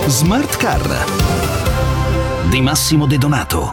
Smart Car di Massimo De Donato.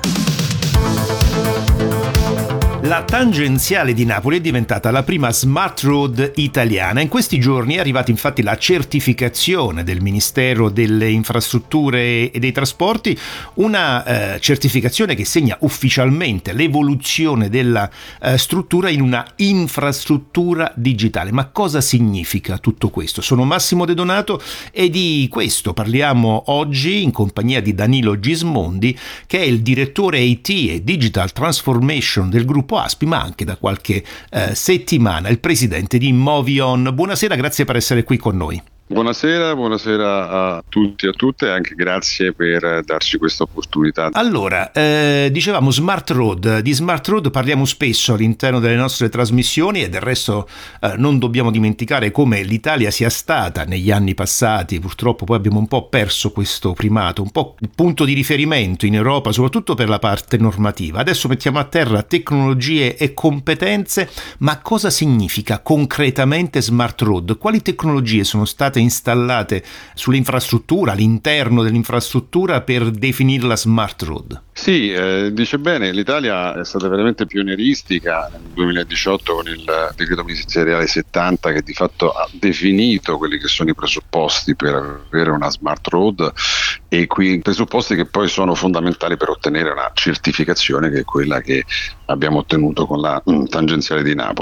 La tangenziale di Napoli è diventata la prima smart road italiana. In questi giorni è arrivata infatti la certificazione del Ministero delle Infrastrutture e dei Trasporti, una certificazione che segna ufficialmente l'evoluzione della struttura in una infrastruttura digitale. Ma cosa significa tutto questo? Sono Massimo De Donato e di questo parliamo oggi in compagnia di Danilo Gismondi, che è il direttore IT e Digital Transformation del gruppo ASPI, ma anche da qualche settimana il presidente di Movion. Buonasera, grazie per essere qui con noi. Buonasera a tutti e a tutte, e anche grazie per darci questa opportunità. Allora, dicevamo smart road. Di smart road parliamo spesso all'interno delle nostre trasmissioni e del resto non dobbiamo dimenticare come l'Italia sia stata negli anni passati, purtroppo poi abbiamo un po' perso questo primato, un po' il punto di riferimento in Europa, soprattutto per la parte normativa. Adesso mettiamo a terra tecnologie e competenze, ma cosa significa concretamente smart road? Quali tecnologie sono state installate sull'infrastruttura, all'interno dell'infrastruttura, per definirla smart road? Sì, dice bene, l'Italia è stata veramente pionieristica nel 2018 con il decreto ministeriale 70, che di fatto ha definito quelli che sono i presupposti per avere una smart road, e qui presupposti che poi sono fondamentali per ottenere una certificazione, che è quella che abbiamo ottenuto con la tangenziale di Napoli.